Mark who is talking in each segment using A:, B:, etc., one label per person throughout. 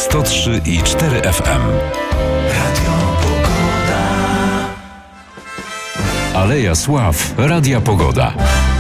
A: 103,4 FM. Radio Pogoda. Aleja Sław Radia Pogoda.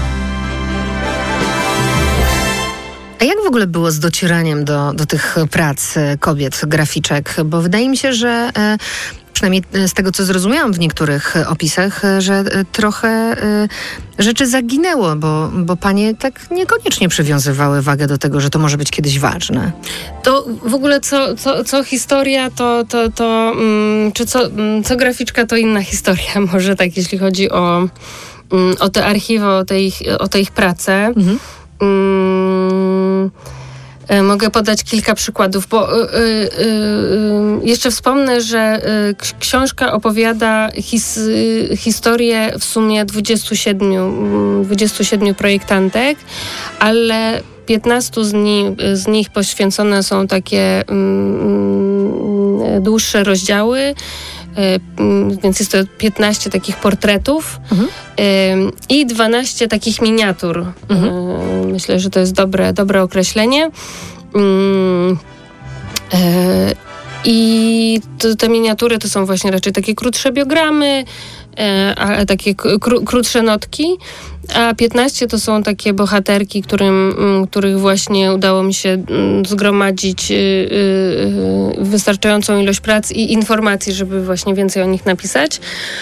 B: A jak w ogóle było z docieraniem do tych prac kobiet, graficzek? Bo wydaje mi się, że przynajmniej z tego, co zrozumiałam w niektórych opisach, że trochę rzeczy zaginęło, bo panie tak niekoniecznie przywiązywały wagę do tego, że to może być kiedyś ważne.
C: To w ogóle co historia, czy co graficzka, to inna historia. Może tak, jeśli chodzi o te archiwy, o te ich prace. Mhm. Mogę podać kilka przykładów, bo jeszcze wspomnę, że książka opowiada historię w sumie 27 projektantek, ale 15 z nich poświęcone są takie dłuższe rozdziały, więc jest to 15 takich portretów i 12 takich miniatur. Myślę, że to jest dobre określenie. I te miniatury to są właśnie raczej takie krótsze biogramy, a takie krótsze notki, a 15 to są takie bohaterki, których właśnie udało mi się zgromadzić wystarczającą ilość prac i informacji, żeby właśnie więcej o nich napisać.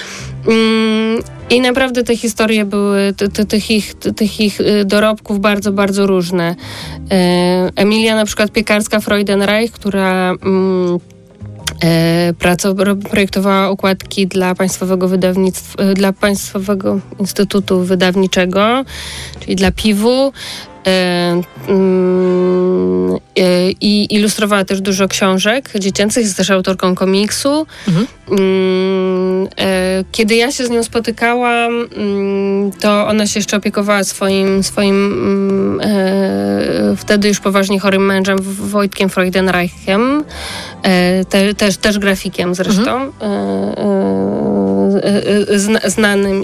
C: I naprawdę te historie były, tych ich dorobków bardzo, bardzo różne. Emilia na przykład Piekarska-Freudenreich, która projektowała okładki dla dla Państwowego Instytutu Wydawniczego, czyli dla PIW-u. I ilustrowała też dużo książek dziecięcych, jest też autorką komiksu. Kiedy ja się z nią spotykałam, to ona się jeszcze opiekowała swoim wtedy już poważnie chorym mężem Wojtkiem Freudenreichem, też grafikiem zresztą, znanym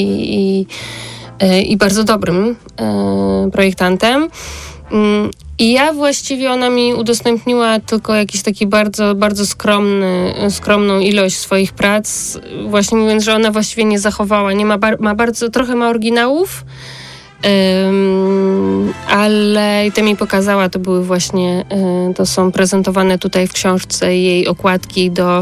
C: i bardzo dobrym projektantem. I ja właściwie, ona mi udostępniła tylko jakiś taki bardzo, bardzo skromną ilość swoich prac, właśnie mówiąc, że ona właściwie nie zachowała, trochę ma oryginałów, ale i to mi pokazała, to były właśnie, to są prezentowane tutaj w książce jej okładki do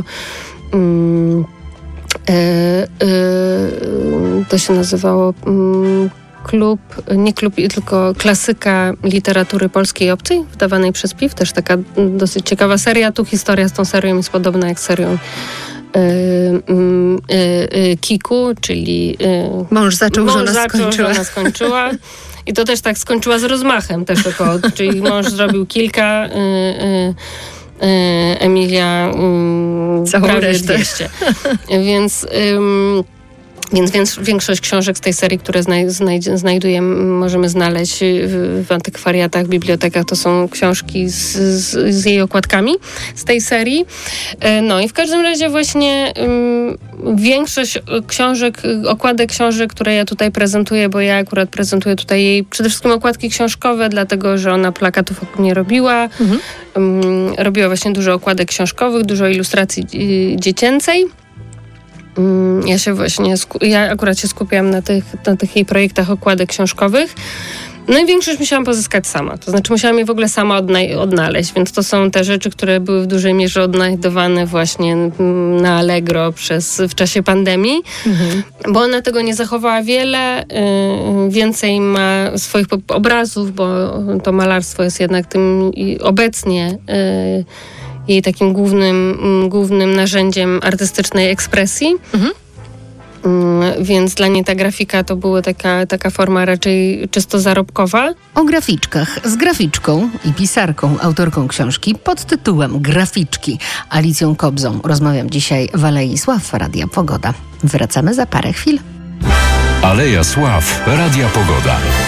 C: to się nazywało nie klub, tylko klasyka literatury polskiej i obcej, wydawanej przez PIW. Też taka dosyć ciekawa seria. Tu historia z tą serią jest podobna jak z serią Kiku, czyli
B: mąż zaczął, żona
C: skończyła. I to też tak skończyła z rozmachem też czyli mąż zrobił kilka, Emilia prawie 200. Więc większość książek z tej serii, które możemy znaleźć w antykwariatach, w bibliotekach, to są książki z jej okładkami z tej serii. No i w każdym razie właśnie większość okładek książek, które ja tutaj prezentuję, bo ja akurat prezentuję tutaj jej przede wszystkim okładki książkowe, dlatego że ona plakatów nie robiła. Robiła właśnie dużo okładek książkowych, dużo ilustracji dziecięcej. Ja akurat się skupiałam na tych jej projektach okładek książkowych. No i większość musiałam pozyskać sama. To znaczy musiałam je w ogóle sama odnaleźć, więc to są te rzeczy, które były w dużej mierze odnajdowane właśnie na Allegro w czasie pandemii, bo ona tego nie zachowała wiele. Więcej ma swoich obrazów, bo to malarstwo jest jednak tym obecnie jej takim głównym narzędziem artystycznej ekspresji. Więc dla niej ta grafika to była taka forma raczej czysto zarobkowa.
B: O graficzkach z graficzką i pisarką, autorką książki pod tytułem Graficzki, Alicją Kobzą. Rozmawiam dzisiaj w Alei Sław Radia Pogoda. Wracamy za parę chwil.
A: Aleja Sław Radia Pogoda.